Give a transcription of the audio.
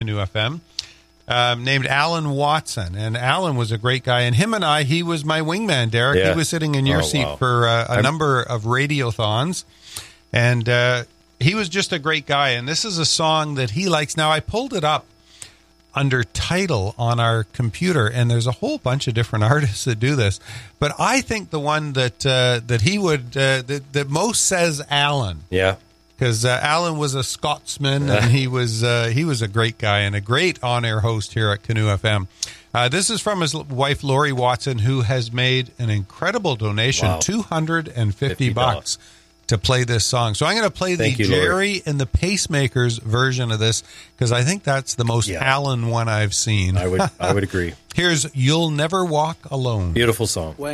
Canoe FM, named Alan Watson. And Alan was a great guy. And him and I, he was my wingman, Derek. Yeah. He was sitting in your seat for a number of radiothons. And he was just a great guy. And this is a song that he likes. Now, I pulled it up under Tidal on our computer, and there's a whole bunch of different artists that do this. But I think the one that he would that most says Alan. Yeah. Because Alan was a Scotsman, and he was a great guy and a great on-air host here at Canoe FM. This is from his wife, Lori Watson, who has made an incredible donation, $250 to play this song. So I'm going to play the Jerry and the Pacemakers version of this, because I think that's the most Alan one I've seen. I would agree. Here's You'll Never Walk Alone. Beautiful song.